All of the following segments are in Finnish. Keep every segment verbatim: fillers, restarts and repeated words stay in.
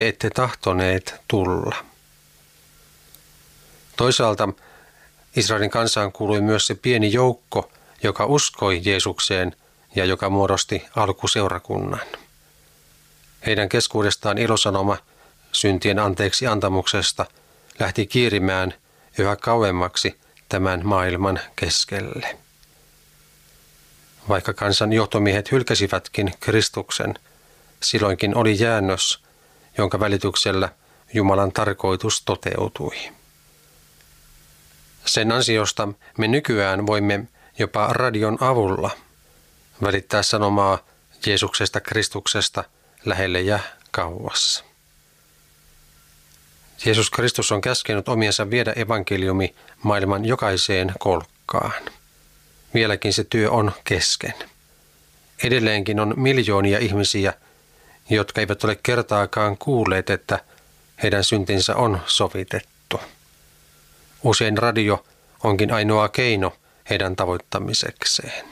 ette tahtoneet tulla. Toisaalta Israelin kansaan kuului myös se pieni joukko, joka uskoi Jeesukseen ja joka muodosti alkuseurakunnan. Heidän keskuudestaan ilosanoma syntien anteeksi antamuksesta lähti kiirimään yhä kauemmaksi tämän maailman keskelle. Vaikka kansan johtomiehet hylkäsivätkin Kristuksen, silloinkin oli jäännös, jonka välityksellä Jumalan tarkoitus toteutui. Sen ansiosta me nykyään voimme jopa radion avulla välittää sanomaa Jeesuksesta Kristuksesta lähelle ja kauas. Jeesus Kristus on käskenyt omiensa viedä evankeliumi maailman jokaiseen kolkkaan. Vieläkin se työ on kesken. Edelleenkin on miljoonia ihmisiä, jotka eivät ole kertaakaan kuulleet, että heidän syntinsä on sovitettu. Usein radio onkin ainoa keino heidän tavoittamisekseen.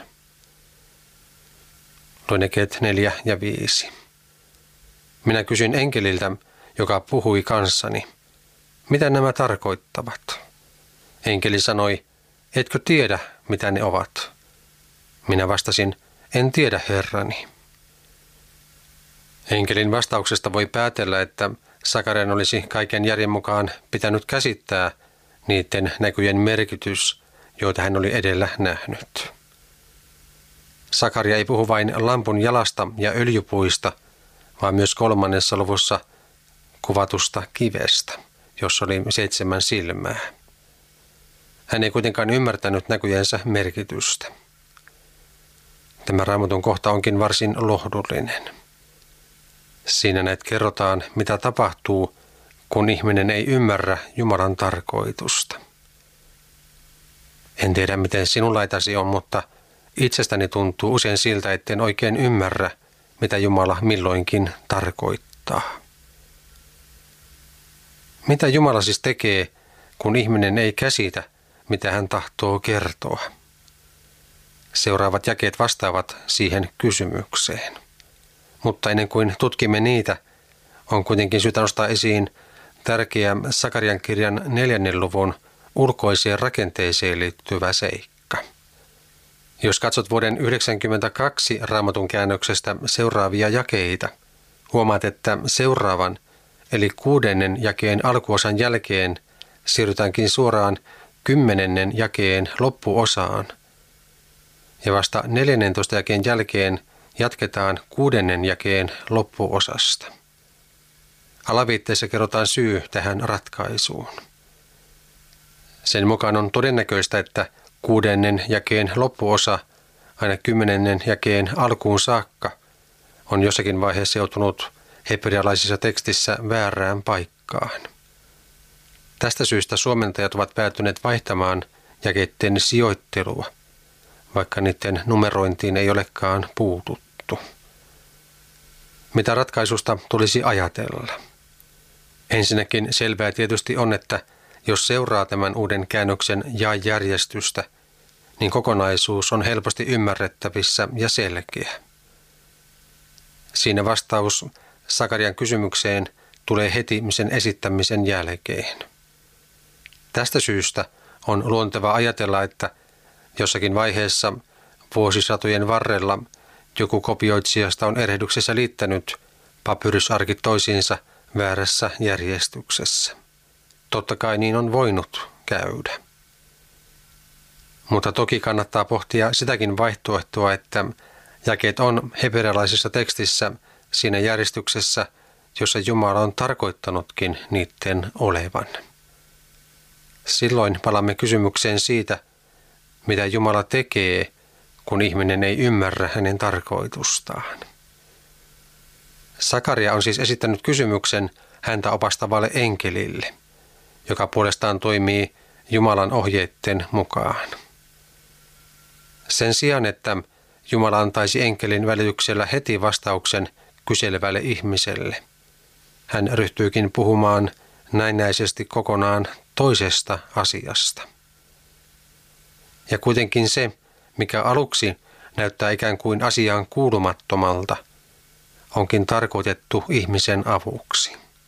Luen jakeet neljä ja viisi. Minä kysyin enkeliltä, joka puhui kanssani, mitä nämä tarkoittavat? Enkeli sanoi, etkö tiedä, mitä ne ovat? Minä vastasin, en tiedä, Herrani. Enkelin vastauksesta voi päätellä, että Sakarian olisi kaiken järjen mukaan pitänyt käsittää niiden näkyjen merkitys, joita hän oli edellä nähnyt. Sakaria ei puhu vain lampun jalasta ja öljypuista, vaan myös kolmannessa luvussa kuvatusta kivestä, jossa oli seitsemän silmää. Hän ei kuitenkaan ymmärtänyt näkyjensä merkitystä. Tämä Raamatun kohta onkin varsin lohdullinen. Siinä näet kerrotaan, mitä tapahtuu, kun ihminen ei ymmärrä Jumalan tarkoitusta. En tiedä, miten sinun laitasi on, mutta itsestäni tuntuu usein siltä, etten oikein ymmärrä, mitä Jumala milloinkin tarkoittaa. Mitä Jumala siis tekee, kun ihminen ei käsitä, mitä hän tahtoo kertoa? Seuraavat jakeet vastaavat siihen kysymykseen. Mutta ennen kuin tutkimme niitä, on kuitenkin syytä nostaa esiin tärkeä Sakarian kirjan neljännen luvun ulkoiseen rakenteeseen liittyvä seikka. Jos katsot vuoden yhdeksänkymmentäkaksi Raamatun käännöksestä seuraavia jakeita, huomaat, että seuraavan eli kuudennen jakeen alkuosan jälkeen siirrytäänkin suoraan kymmenennen jakeen loppuosaan. Ja vasta neljännentoista jakeen jälkeen jatketaan kuudennen jakeen loppuosasta. Alaviitteessä kerrotaan syy tähän ratkaisuun. Sen mukaan on todennäköistä, että kuudennen jakeen loppuosa aina kymmenennen jakeen alkuun saakka on jossakin vaiheessa joutunut hebrealaisessa tekstissä väärään paikkaan. Tästä syystä suomentajat ovat päätyneet vaihtamaan jakeiden sijoittelua, vaikka niiden numerointiin ei olekaan puututtu. Mitä ratkaisusta tulisi ajatella? Ensinnäkin selvää tietysti on, että jos seuraa tämän uuden käännöksen jaejärjestystä, niin kokonaisuus on helposti ymmärrettävissä ja selkeä. Siinä vastaus Sakarian kysymykseen tulee heti sen esittämisen jälkeen. Tästä syystä on luontevaa ajatella, että jossakin vaiheessa vuosisatojen varrella joku kopioitsijasta on erehdyksessä liittänyt papyrysarkit toisiinsa väärässä järjestyksessä. Totta kai niin on voinut käydä. Mutta toki kannattaa pohtia sitäkin vaihtoehtoa, että jakeet on hebrealaisessa tekstissä siinä järjestyksessä, jossa Jumala on tarkoittanutkin niiden olevan. Silloin palaamme kysymykseen siitä, mitä Jumala tekee, kun ihminen ei ymmärrä hänen tarkoitustaan. Sakaria on siis esittänyt kysymyksen häntä opastavalle enkelille, joka puolestaan toimii Jumalan ohjeiden mukaan. Sen sijaan, että Jumala antaisi enkelin välityksellä heti vastauksen kyselevälle ihmiselle, hän ryhtyykin puhumaan näennäisesti kokonaan toisesta asiasta. Ja kuitenkin se, mikä aluksi näyttää ikään kuin asiaan kuulumattomalta, onkin tarkoitettu ihmisen avuksi.